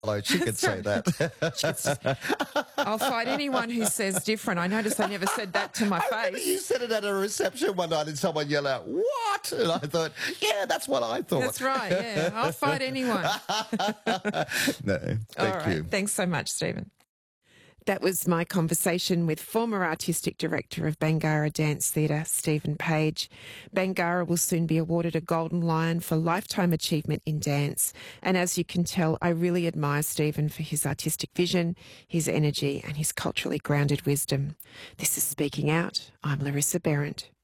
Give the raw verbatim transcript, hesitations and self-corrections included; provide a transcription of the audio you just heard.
Hello, she could say that. I'll fight anyone who says different. I noticed they never said that to my I remember face. you said it at a reception one night and someone yelled out, "What?" And I thought, yeah, that's what I thought. That's right, yeah. I'll fight anyone. No, thank All right. you. Thanks so much, Stephen. That was my conversation with former Artistic Director of Bangarra Dance Theatre, Stephen Page. Bangarra will soon be awarded a Golden Lion for Lifetime Achievement in Dance. And as you can tell, I really admire Stephen for his artistic vision, his energy and his culturally grounded wisdom. This is Speaking Out. I'm Larissa Behrendt.